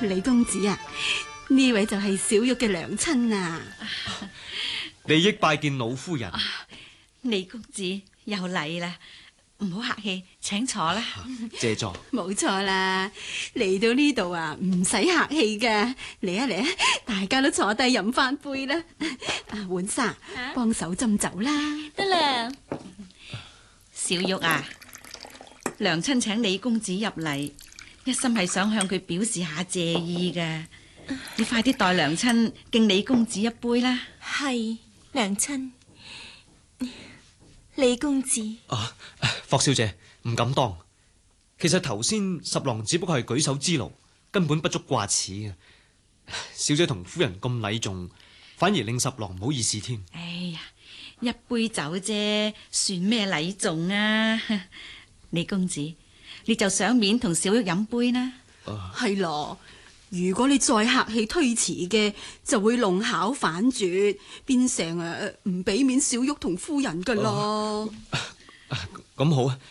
李公子啊，呢位就係小玉嘅娘親啊。 利益拜見老夫人。 李公子有禮啦，唔好客氣，請坐啦。 謝座。 冇錯啦，嚟到呢度啊，唔使客氣嘅，嚟啊嚟啊，大家都坐低飲翻杯啦。浣紗，幫手斟酒啦。 得啦。 小玉啊，娘親請李公子入嚟，一心係想向佢表示下謝意嘅。你快啲代娘親敬李公子一杯啦。 係娘親，李公子。 霍小姐唔敢當。其實頭先十郎只不過係舉手之勞，根本不足掛齒嘅。小姐同夫人咁禮重，反而令十郎唔好意思添。 哎呀，一杯酒啫，算咩禮重啊？李公子，你就賞面同小玉飲杯啦。 係咯，如果你再客氣推辭嘅，就會弄巧反拙，變成唔俾面小玉同夫人噶咯。 咁好啊，